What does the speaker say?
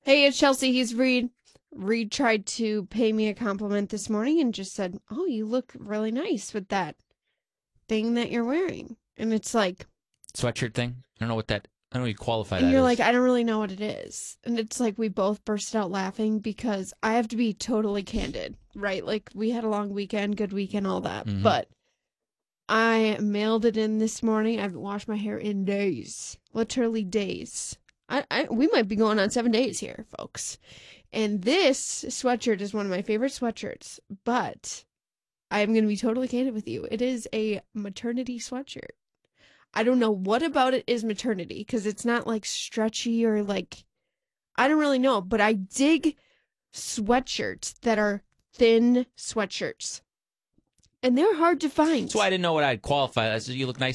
Hey, it's Chelsea. He's Reed. Reed tried to pay me a compliment this morning and just said, "Oh, you look really nice with that thing that you're wearing." And it's like, Sweatshirt thing? I don't know what you qualify and that you're as. like, I don't really know what it is. And it's like we both burst out laughing because I have to be totally candid, right? Like we had a long weekend, good weekend, all that. Mhm. But I mailed it in this morning. I haven't washed my hair in days, literally days. We might be going on 7 days here, folks. And this sweatshirt is one of my favorite sweatshirts, but I'm going to be totally candid with you. It is a maternity sweatshirt. I don't know what about it is maternity because it's not like stretchy or like, I don't really know, but I dig sweatshirts that are thin sweatshirts. And they're hard to find. That's why I didn't know what I'd qualify. I said, you look nice